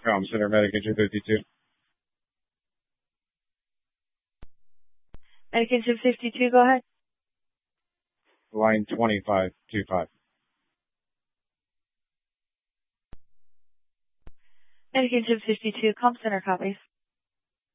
Com Center Medic 52. Medic 52, go ahead. Line 2525. Medic 52, Com Center copies.